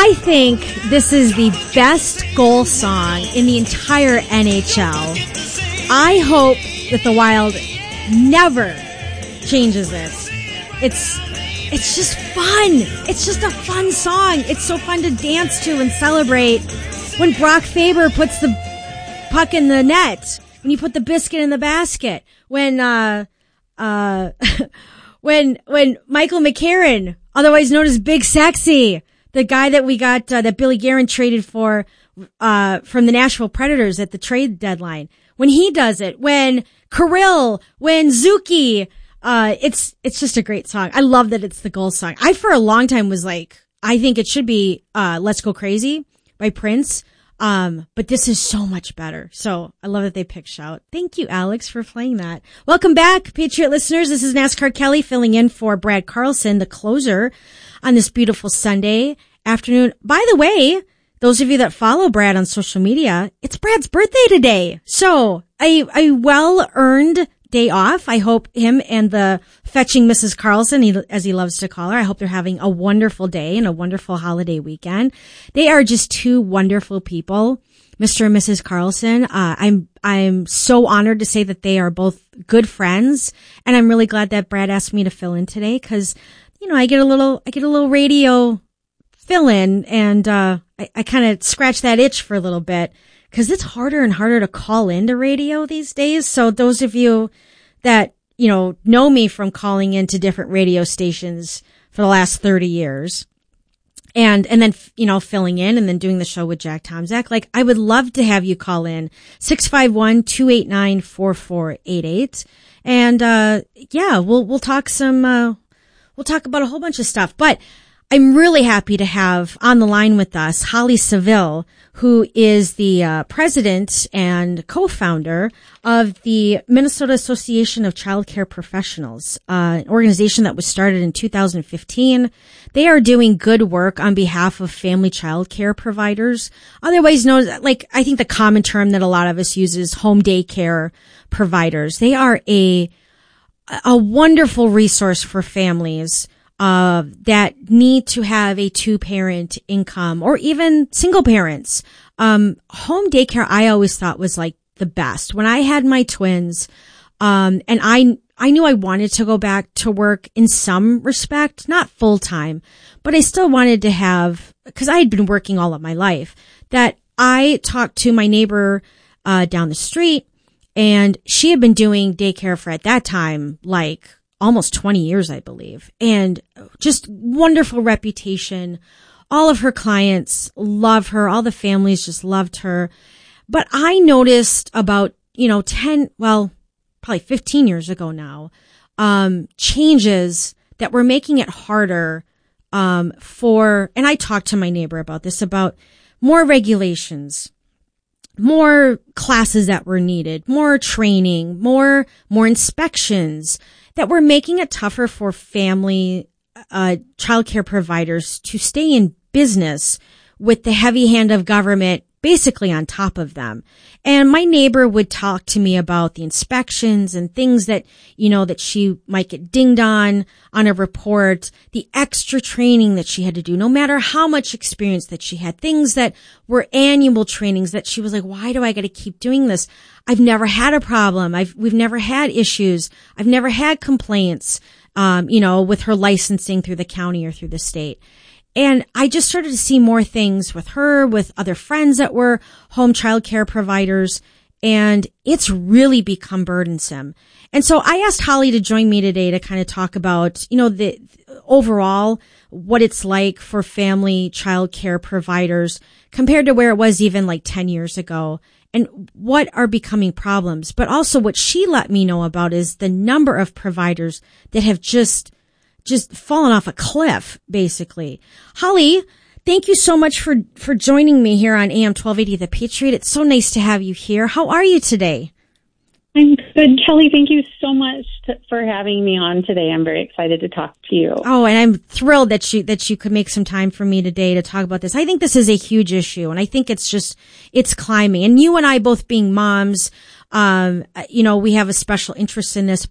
I think this is the best goal song in the entire NHL. I hope that the Wild never changes this. It's just fun. It's just a fun song. It's so fun to dance to and celebrate. When Brock Faber puts the puck in the net, when you put the biscuit in the basket, when when Michael McCarron, otherwise known as Big Sexy, the guy that we got, that Billy Guerin traded for, from the Nashville Predators at the trade deadline. When he does it, when Kirill, when Zuki, it's just a great song. I love that it's the goal song. I, for a long time, was like, I think it should be, Let's Go Crazy by Prince. But this is so much better. So I love that they picked Shout. Thank you, Alex, for playing that. Welcome back, Patriot listeners. This is NASCAR Kelly filling in for Brad Carlson, the closer, on this beautiful Sunday afternoon. By the way, those of you that follow Brad on social media, it's Brad's birthday today. So a well-earned day off. I hope him and the fetching Mrs. Carlson, as he loves to call her, I hope they're having a wonderful day and a wonderful holiday weekend. They are just two wonderful people, Mr. and Mrs. Carlson. I'm so honored to say that they are both good friends, and I'm really glad that Brad asked me to fill in today because, you know, I get a little radio fill in, and I kind of scratch that itch for a little bit. Because it's harder and harder to call into radio these days. So those of you that, you know me from calling into different radio stations for the last 30 years and then, filling in and then doing the show with Jack Tomczak, like, I would love to have you call in 651-289-4488. And, we'll talk we'll talk about a whole bunch of stuff, but I'm really happy to have on the line with us Holly Seville, who is the president and co-founder of the Minnesota Association of Child Care Professionals, an organization that was started in 2015. They are doing good work on behalf of family child care providers, otherwise known as, like, I think the common term that a lot of us use is home daycare providers. They are a wonderful resource for families that need to have a 2-parent income or even single parents. Home daycare I always thought was like the best. When I had my twins, and I knew I wanted to go back to work in some respect, not full time, but I still wanted to have, cause I had been working all of my life, that I talked to my neighbor, down the street, and she had been doing daycare for, at that time, like, almost 20 years, I believe, and just wonderful reputation. All of her clients love her. All the families just loved her. But I noticed about, probably 15 years ago now, changes that were making it harder, and I talked to my neighbor about this, about more regulations, more classes that were needed, more training, more inspections, that we're making it tougher for family childcare providers to stay in business with the heavy hand of government basically on top of them. And my neighbor would talk to me about the inspections and things that, that she might get dinged on a report, the extra training that she had to do, no matter how much experience that she had, things that were annual trainings that she was like, why do I got to keep doing this? I've never had a problem. We've never had issues. I've never had complaints, with her licensing through the county or through the state. And I just started to see more things with her, with other friends that were home child care providers, and it's really become burdensome. And so I asked Holly to join me today to kind of talk about, the overall, what it's like for family child care providers compared to where it was even like 10 years ago, and what are becoming problems. But also what she let me know about is the number of providers that have just fallen off a cliff, basically. Holly, thank you so much for joining me here on AM 1280 The Patriot. It's so nice to have you here. How are you today? I'm good, Kelly. Thank you so much for having me on today. I'm very excited to talk to you. Oh, and I'm thrilled that you could make some time for me today to talk about this. I think this is a huge issue, and I think it's climbing. And you and I both being moms, we have a special interest in this, but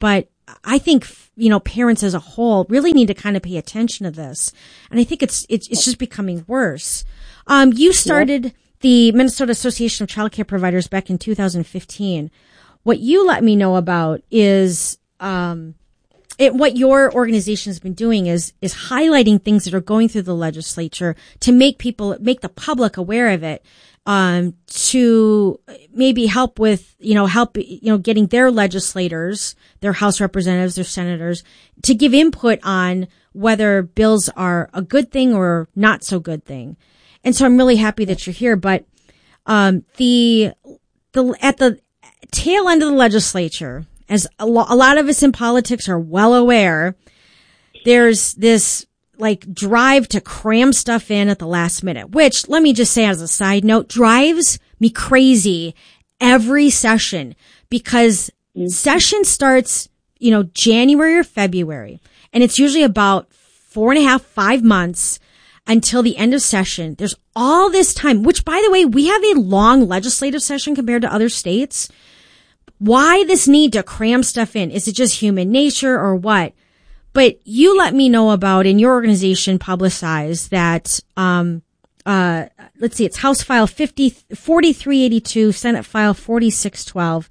I think, parents as a whole really need to kind of pay attention to this. And I think it's just becoming worse. You started the Minnesota Association of Child Care Providers back in 2015. What you let me know about is, what your organization has been doing is highlighting things that are going through the legislature to make the public aware of it, to maybe help with, getting their legislators, their House representatives, their senators to give input on whether bills are a good thing or not so good thing. And so I'm really happy that you're here. But, at the tail end of the legislature, as a lot of us in politics are well aware, there's this drive to cram stuff in at the last minute, which, let me just say as a side note, drives me crazy every session, because session starts, January or February, and it's usually about 4.5, 5 months until the end of session. There's all this time, which, by the way, we have a long legislative session compared to other states. Why this need to cram stuff in? Is it just human nature or what? But you let me know about, in your organization publicized that, let's see, it's House File 4382, Senate File 4612,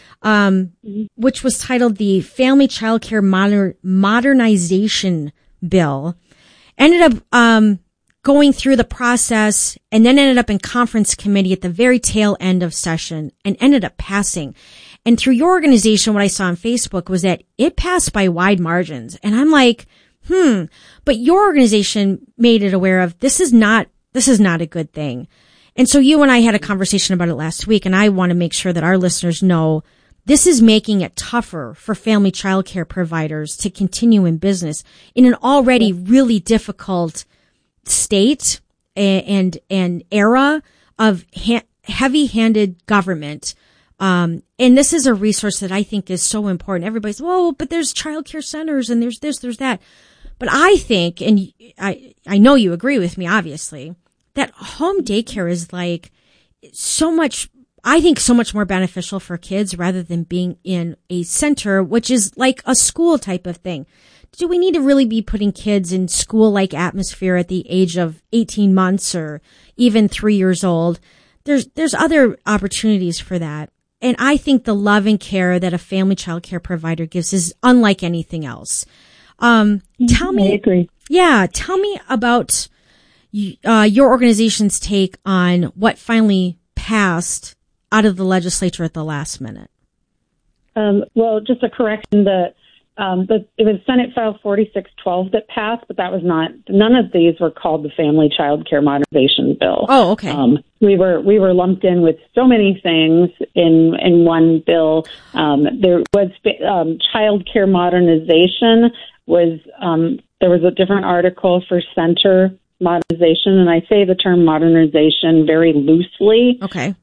which was titled the Family Child Care Modernization Bill. Ended up, going through the process and then ended up in conference committee at the very tail end of session and ended up passing. And through your organization, what I saw on Facebook was that it passed by wide margins. And I'm like, but your organization made it aware of this is not a good thing. And so you and I had a conversation about it last week, and I want to make sure that our listeners know this is making it tougher for family child care providers to continue in business in an already really difficult state and era of heavy-handed government. And this is a resource that I think is so important. Everybody's, but there's child care centers and there's this, there's that. But I think, and I know you agree with me, obviously, that home daycare is so much more beneficial for kids rather than being in a center, which is like a school type of thing. Do we need to really be putting kids in school-like atmosphere at the age of 18 months or even 3 years old? There's other opportunities for that. And I think the love and care that a family child care provider gives is unlike anything else. Tell me, I agree. Yeah, tell me about your organization's take on what finally passed out of the legislature at the last minute. Well, just a correction, it was Senate File 4612 that passed, but none of these were called the Family Child Care Modernization Bill. Oh, okay. We were lumped in with so many things in one bill. There was child care modernization there was a different article for center modernization, and I say the term modernization very loosely. Okay.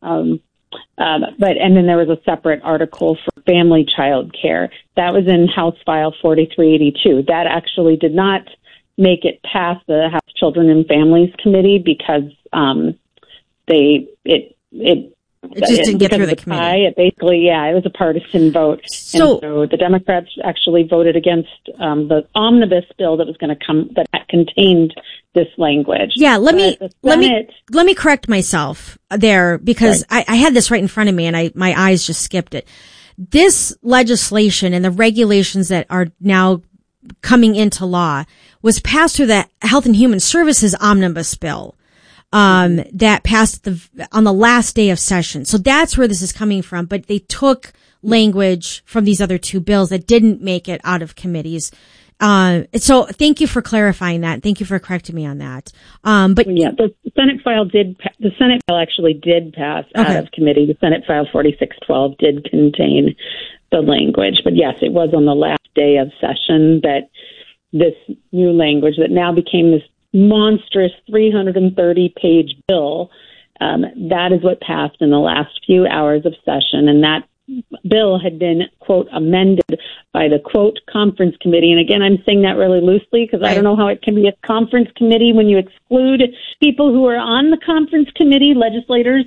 And then there was a separate article for family child care. That was in House File 4382. That actually did not make it past the House Children and Families Committee because it just didn't get through the committee. It was a partisan vote. So the Democrats actually voted against the omnibus bill that was going to come that contained this language. Yeah, let me correct myself there because I had this right in front of me and my eyes just skipped it. This legislation and the regulations that are now coming into law was passed through the Health and Human Services omnibus bill. That passed on the last day of session. So that's where this is coming from. But they took language from these other two bills that didn't make it out of committees. So thank you for clarifying that. Thank you for correcting me on that. The Senate file actually did pass out of committee. The Senate File 4612 did contain the language. But yes, it was on the last day of session that this new language that now became this monstrous 330-page bill, that is what passed in the last few hours of session. And that bill had been, quote, amended by the, quote, conference committee. And again, I'm saying that really loosely because I don't know how it can be a conference committee when you exclude people who are on the conference committee, legislators.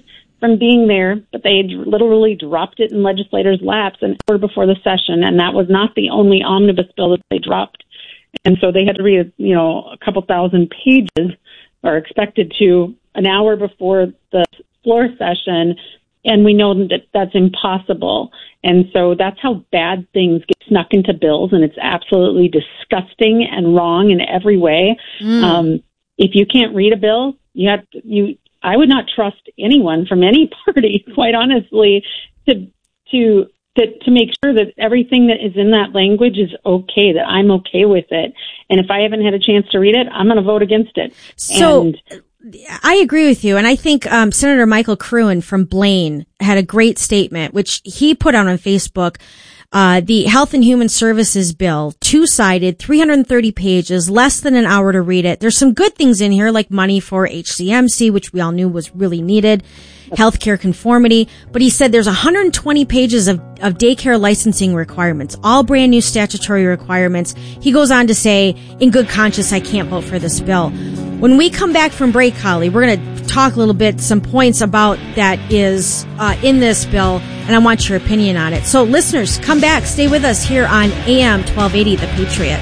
from being there, but they literally dropped it in legislators' laps an hour before the session, and that was not the only omnibus bill that they dropped. And so they had to read, a couple thousand pages, or expected to, an hour before the floor session, and we know that that's impossible. And so that's how bad things get snuck into bills, and it's absolutely disgusting and wrong in every way. If you can't read a bill, I would not trust anyone from any party, quite honestly, to make sure that everything that is in that language is okay, that I'm okay with it. And if I haven't had a chance to read it, I'm going to vote against it. So I agree with you. And I think Senator Michael Cruin from Blaine had a great statement, which he put out on Facebook. The Health and Human Services bill, 2-sided, 330 pages, less than an hour to read it. There's some good things in here, like money for HCMC, which we all knew was really needed, healthcare conformity. But he said there's 120 pages of daycare licensing requirements, all brand new statutory requirements. He goes on to say, in good conscience, I can't vote for this bill. When we come back from break, Holly, we're going to talk a little bit, some points about that is in this bill, and I want your opinion on it. So listeners, come back, stay with us here on AM 1280, The Patriot.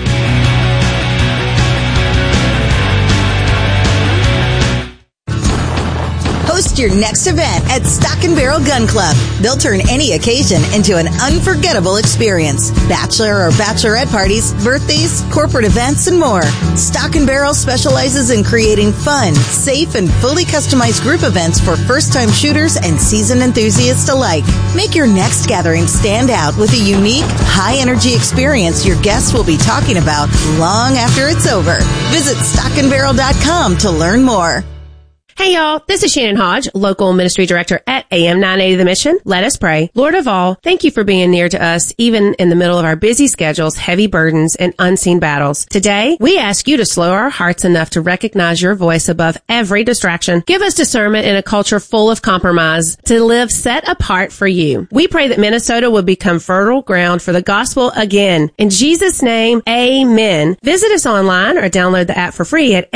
Host your next event at Stock and Barrel Gun Club. They'll turn any occasion into an unforgettable experience. Bachelor or bachelorette parties, birthdays, corporate events, and more. Stock and Barrel specializes in creating fun, safe, and fully customized group events for first-time shooters and seasoned enthusiasts alike. Make your next gathering stand out with a unique, high-energy experience your guests will be talking about long after it's over. Visit stockandbarrel.com to learn more. Hey y'all, this is Shannon Hodge, local ministry director at AM 980 The Mission. Let us pray. Lord of all, thank you for being near to us, even in the middle of our busy schedules, heavy burdens, and unseen battles. Today, we ask you to slow our hearts enough to recognize your voice above every distraction. Give us discernment in a culture full of compromise to live set apart for you. We pray that Minnesota will become fertile ground for the gospel again. In Jesus' name, amen. Visit us online or download the app for free at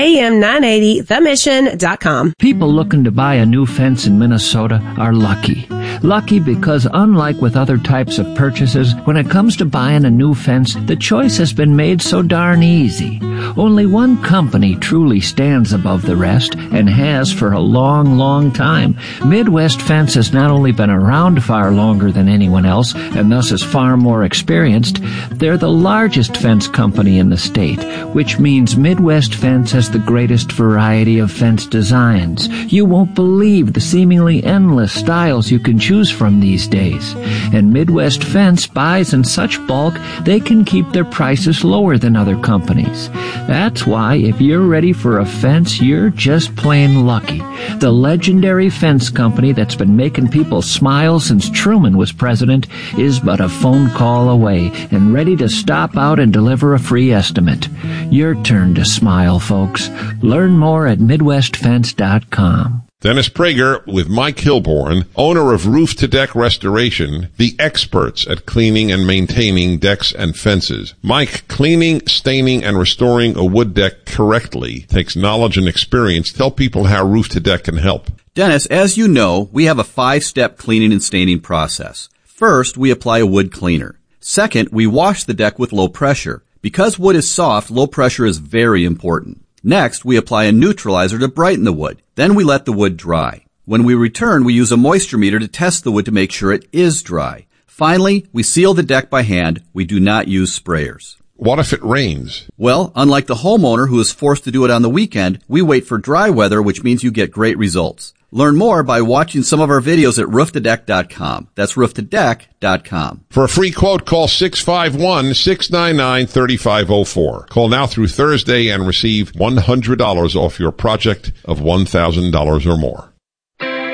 am980themission.com. People looking to buy a new fence in Minnesota are lucky. Lucky because unlike with other types of purchases, when it comes to buying a new fence, the choice has been made so darn easy. Only one company truly stands above the rest and has for a long, long time. Midwest Fence has not only been around far longer than anyone else and thus is far more experienced, they're the largest fence company in the state, which means Midwest Fence has the greatest variety of fence designs. You won't believe the seemingly endless styles you can choose from these days. And Midwest Fence buys in such bulk, they can keep their prices lower than other companies. That's why if you're ready for a fence, you're just plain lucky. The legendary fence company that's been making people smile since Truman was president is but a phone call away and ready to stop out and deliver a free estimate. Your turn to smile, folks. Learn more at MidwestFence.com. Dennis Prager with Mike Hilborn, owner of Roof to Deck Restoration, the experts at cleaning and maintaining decks and fences. Mike, cleaning, staining, and restoring a wood deck correctly takes knowledge and experience. Tell people how Roof to Deck can help. Dennis, as you know, we have a 5-step cleaning and staining process. First, we apply a wood cleaner. Second, we wash the deck with low pressure. Because wood is soft, low pressure is very important. Next, we apply a neutralizer to brighten the wood. Then we let the wood dry. When we return, we use a moisture meter to test the wood to make sure it is dry. Finally, we seal the deck by hand. We do not use sprayers. What if it rains? Well, unlike the homeowner who is forced to do it on the weekend, we wait for dry weather, which means you get great results. Learn more by watching some of our videos at rooftodeck.com. That's rooftodeck.com. For a free quote, call 651-699-3504. Call now through Thursday and receive $100 off your project of $1,000 or more.